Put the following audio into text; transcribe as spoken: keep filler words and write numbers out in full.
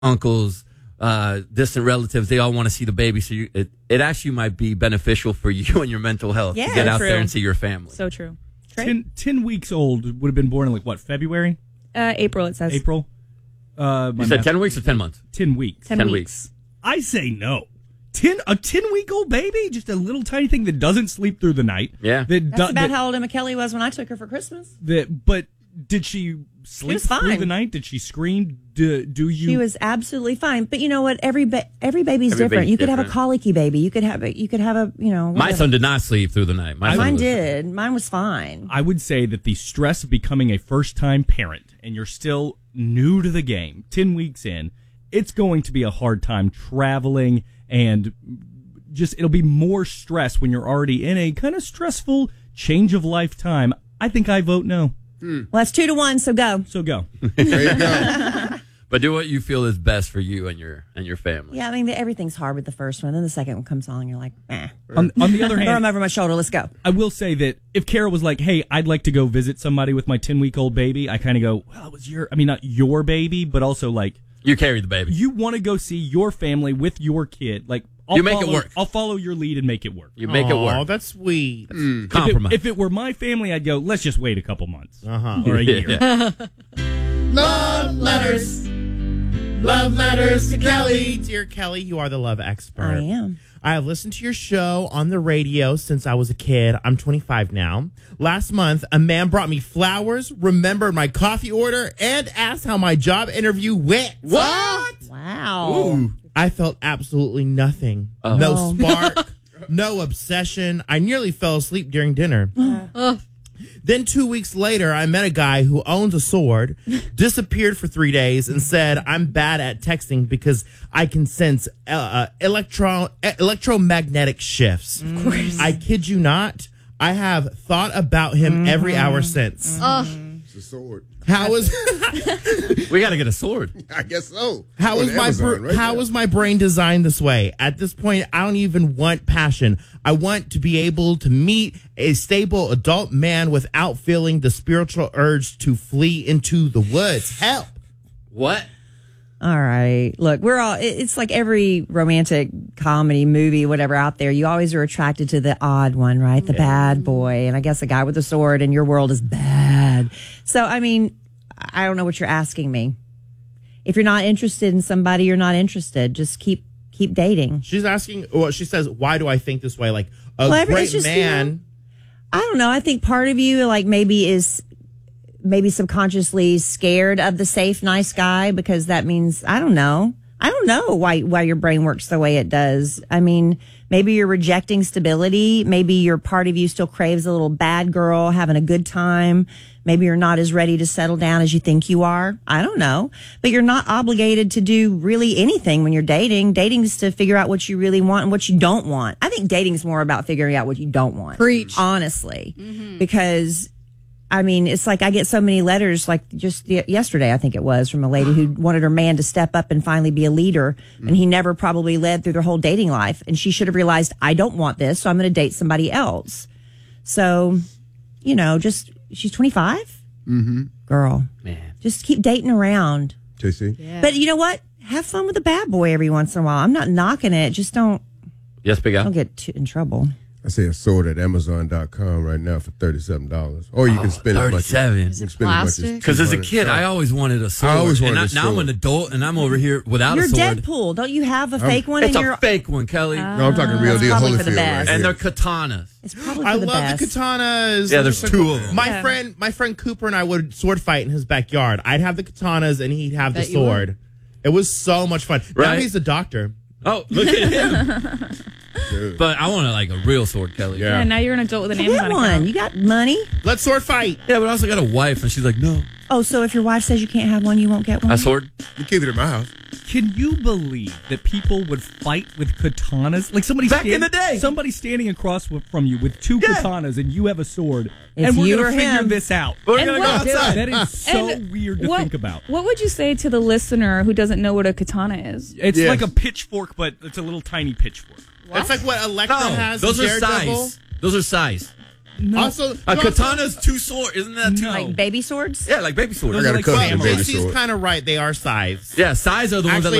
uncles, uh, distant relatives, they all want to see the baby. So you, it, it actually might be beneficial for you and your mental health Yeah, to get out true. there and see your family. So true. Ten, ten weeks old, would have been born in like what, February? Uh, April, it says. April? Uh, You said ten weeks or ten months? ten weeks. ten, ten weeks. weeks. I say no. Ten a ten week old baby, just a little tiny thing that doesn't sleep through the night. Yeah. That That's do- about that, how old Emma Kelly was when I took her for Christmas. that. But did she sleep was through fine. the night? Did she scream? Do, do you? She was absolutely fine. But you know what? Every ba- every baby's Every different. baby's You could have a different. colicky baby. You could have a you could have a you know. My whatever. son did not sleep through the night. My son Mine was- did. Mine was fine. I would say that the stress of becoming a first time parent and you're still new to the game, ten weeks in, it's going to be a hard time traveling and just it'll be more stress when you're already in a kind of stressful change of life time. I think I vote no. Well, that's two to one. So go. So go. There you go. But do what you feel is best for you and your and your family. Yeah, I mean everything's hard with the first one. Then the second one comes on, and you're like, eh. On, on the other Throw him hand, over my shoulder. Let's go. I will say that if Kara was like, hey, I'd like to go visit somebody with my ten week old baby, I kind of go, well, it was your, I mean, not your baby, but also like, You carry the baby. you want to go see your family with your kid. Like, I'll You make it follow- work. I'll follow your lead and make it work. You make it Oh, work. that's sweet. Mm, If compromise. it, if it were my family, I'd go, let's just wait a couple months Uh-huh. or a year. Yeah. Love letters. Love letters to Kelly. Dear Kelly, you are the love expert. I am. I have listened to your show on the radio since I was a kid. I'm twenty-five now. Last month, a man brought me flowers, remembered my coffee order, and asked how my job interview went. What? Wow. I felt absolutely nothing. Oh. No spark, no obsession. I nearly fell asleep during dinner. Then two weeks later, I met a guy who owns a sword, disappeared for three days, and said, I'm bad at texting because I can sense uh, uh, electro- uh, electromagnetic shifts. Of course. I kid you not. I have thought about him every hour since. It's a sword. How is We got to get a sword. I guess so. how On is my Amazon br- right how now. is my brain designed this way? At this point, I don't even want passion. I want to be able to meet a stable adult man without feeling the spiritual urge to flee into the woods. Help! What? All right. Look, we're all, it- it's like every romantic comedy, movie, whatever out there. You always are attracted to the odd one, right? The bad boy. And I guess a guy with a sword in your world is bad. So, I mean, I don't know what you're asking me. If you're not interested in somebody, you're not interested. Just keep, keep dating. She's asking. Well, she says, "Why do I think this way?" Like a Well, every- great it's just, you man. know, I don't know. I think part of you, like, maybe is maybe subconsciously scared of the safe, nice guy because that means, I don't know. I don't know why, why your brain works the way it does. I mean, maybe you're rejecting stability. Maybe your part of you still craves a little bad girl, having a good time. Maybe you're not as ready to settle down as you think you are. I don't know. But you're not obligated to do really anything when you're dating. Dating is to figure out what you really want and what you don't want. I think dating is more about figuring out what you don't want. Preach. Honestly. Because, I mean, it's like I get so many letters, like just y- yesterday, I think it was, from a lady who wanted her man to step up and finally be a leader. And he never probably led through their whole dating life. And she should have realized, I don't want this, so I'm going to date somebody else. So, you know, just, she's twenty-five? Mm-hmm. Girl, Man. just keep dating around. J C? But you know what? Have fun with a bad boy every once in a while. I'm not knocking it. Just don't, Yes, Big Al? don't get too in trouble. I see a sword at Amazon dot com right now for thirty-seven dollars. Or you can spend as much as, thirty-seven. you can spend as much as Plastic? Because as a two hundred. kid, I always wanted a sword. I always wanted and a Now I'm sword. an adult, and I'm over here without You're a sword. Deadpool. Don't you have a fake one It's in a your... fake one, Kelly. No, I'm talking real That's deal probably for the Holyfield right best. and here. they're katanas. It's probably for I the love best. the katanas. Yeah, there's They're two of them. My Yeah. friend, my friend Cooper and I would sword fight in his backyard. I'd have the katanas and he'd have the Bet you would. sword. It was so much fun. Now Right. he's a doctor. Oh, look at him. But I want like a real sword, Kelly. Yeah. Yeah, now you're an adult with an Get Amazon one. account. You got money. Let's sword fight. Yeah, but I also got a wife, and she's like, no. Oh, so if your wife says you can't have one, you won't get one? A sword? You keep it in my house. Can you believe that people would fight with katanas? Like somebody Back in the day. somebody standing across w- from you with two Yeah. katanas, and you have a sword, It's and we're you gonna or figure him. this out. We're And going to go what- outside. That is so And weird to what- think about. What would you say to the listener who doesn't know what a katana is? It's Yes. like a pitchfork, but it's a little tiny pitchfork. That's like what Electra No, has. those in are Daredevil. size. Those are size. Also, A no, katana's two sword, isn't that two? Like baby swords? Yeah, like baby sword. Those I got are a like cousin samurai. with baby Casey's sword. kind of right. They are scythes. Yeah, size are the ones that Actually,